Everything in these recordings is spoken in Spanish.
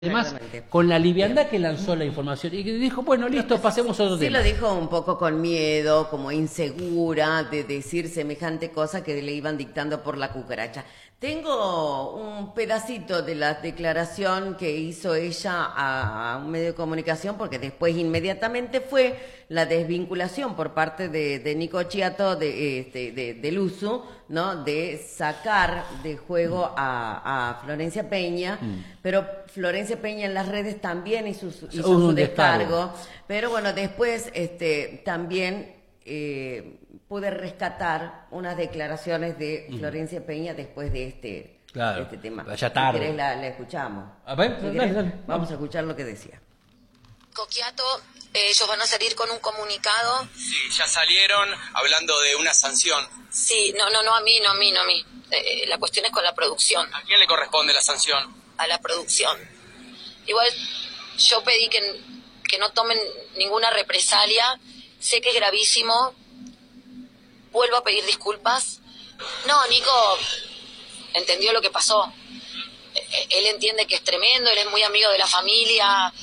Además, Exactamente. con la liviandad Bien. que lanzó la información y que dijo, bueno, listo, pasemos a otro Sí tema. lo dijo un poco con miedo, como insegura de decir semejante cosa que le iban dictando por la cucaracha. Tengo un pedacito de la declaración que hizo ella a un medio de comunicación, porque después inmediatamente fue la desvinculación por parte de Nico Chiato del uso, ¿no? De sacar de juego a Florencia Peña, pero Florencia Peña en las redes también hizo Hubo su un descargo. descargo. Pero bueno, después también pude rescatar unas declaraciones de Florencia Peña después de Claro, este tema. ya tarde. Si querés la escuchamos. A ver, Si dale, querés, dale, vamos vamos. a escuchar lo que decía. Coquiato, ellos van a salir con un comunicado. Sí, ya salieron hablando de una sanción. Sí, no a mí. La cuestión es con la producción, ¿A quién le corresponde la sanción? a la producción. Igual yo pedí que no tomen ninguna represalia. Sé que es gravísimo. Vuelvo a pedir disculpas. No, Nico entendió lo que pasó. Él entiende que es tremendo, él es muy amigo de la familia.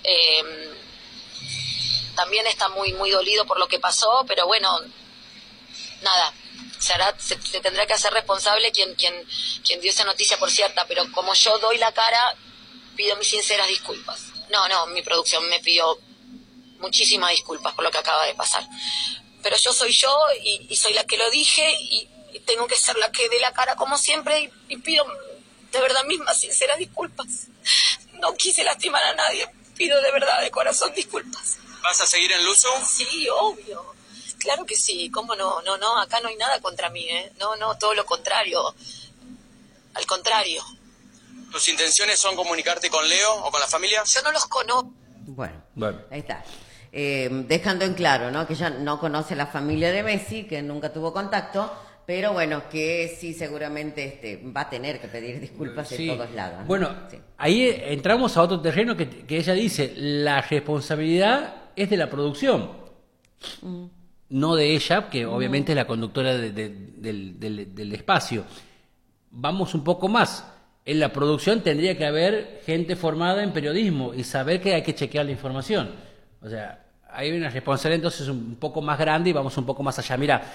También está muy dolido por lo que pasó, pero bueno, nada, se tendrá que hacer responsable quien dio esa noticia por cierta, pero como yo doy la cara, pido mis sinceras disculpas. No, mi producción me pidió muchísimas disculpas por lo que acaba de pasar. Pero yo soy yo y soy la que lo dije y tengo que ser la que dé la cara como siempre y pido de verdad mismas sinceras disculpas. No quise lastimar a nadie, pido de verdad, de corazón, disculpas. ¿Vas a seguir en Luzu? Sí, obvio. Claro que sí, ¿cómo no? No, acá no hay nada contra mí, ¿eh? No, todo lo contrario. Al contrario. ¿Tus intenciones son comunicarte con Leo o con la familia? Yo no los conozco. Bueno, Bueno. ahí está. Dejando en claro, ¿no? Que ella no conoce a la familia de Messi, que nunca tuvo contacto, pero bueno, que sí seguramente va a tener que pedir disculpas Sí. de todos lados, ¿no? Bueno, Sí. ahí entramos a otro terreno que ella dice, la responsabilidad es de la producción, no de ella, que obviamente es la conductora del espacio. Vamos un poco más. En la producción tendría que haber gente formada en periodismo y saber que hay que chequear la información. O sea, hay una responsabilidad entonces un poco más grande y vamos un poco más allá. Mira,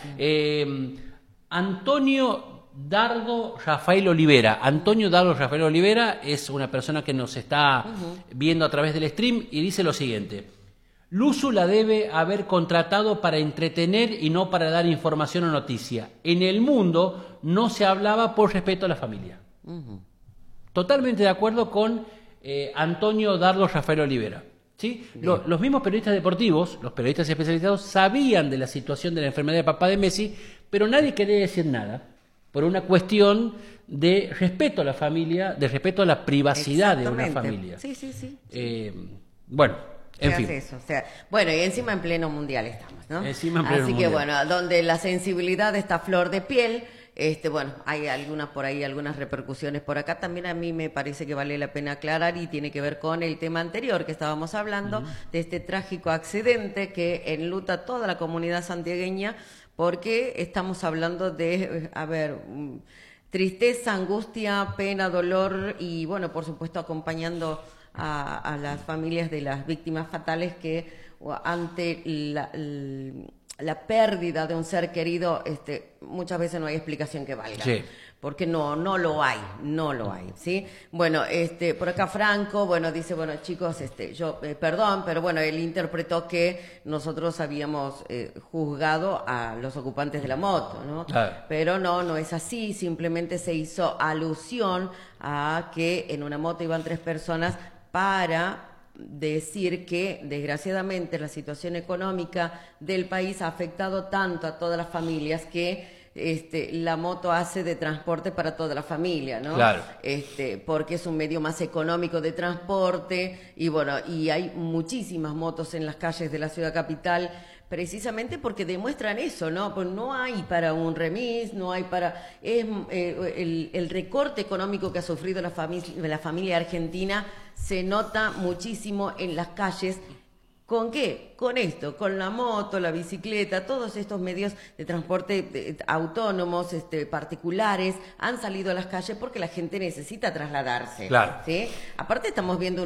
Antonio Dardo Rafael Olivera. Antonio Dardo Rafael Olivera es una persona que nos está viendo a través del stream y dice lo siguiente. Luzu la debe haber contratado para entretener y no para dar información o noticia. En el mundo no se hablaba por respeto a la familia. Totalmente de acuerdo con Antonio Dardo Rafael Olivera. ¿Sí? Los mismos periodistas deportivos, los periodistas especializados, sabían de la situación de la enfermedad de papá de Messi, pero nadie quería decir nada por una cuestión de respeto a la familia, de respeto a la privacidad de una Exactamente. familia. Sí. Bueno, en Se fin. hace eso, o sea, bueno, y encima en pleno mundial estamos, ¿no? Encima en pleno Así mundial. que bueno, donde la sensibilidad está a flor de piel, bueno, hay algunas por ahí, algunas repercusiones por acá. También a mí me parece que vale la pena aclarar y tiene que ver con el tema anterior que estábamos hablando, de este trágico accidente que enluta a toda la comunidad santiagueña, porque estamos hablando de, tristeza, angustia, pena, dolor y bueno, por supuesto acompañando a las familias de las víctimas fatales que ante la pérdida de un ser querido, muchas veces no hay explicación que valga. Sí. Porque no lo hay, ¿sí? Bueno, por acá Franco, bueno, dice, bueno, chicos, perdón, pero bueno, él interpretó que nosotros habíamos juzgado a los ocupantes de la moto, ¿no? Claro. Pero no es así, simplemente se hizo alusión a que en una moto iban 3 personas para decir que desgraciadamente la situación económica del país ha afectado tanto a todas las familias que la moto hace de transporte para toda la familia, ¿no? Claro. Porque es un medio más económico de transporte y bueno, y hay muchísimas motos en las calles de la ciudad capital precisamente porque demuestran eso, ¿no? Pues no hay para un remis, no hay para... el recorte económico que ha sufrido la familia argentina se nota muchísimo en las calles ¿Con qué? Con esto, con la moto, la bicicleta, todos estos medios de transporte autónomos, particulares, han salido a las calles porque la gente necesita trasladarse. Claro. ¿Sí? Aparte estamos viendo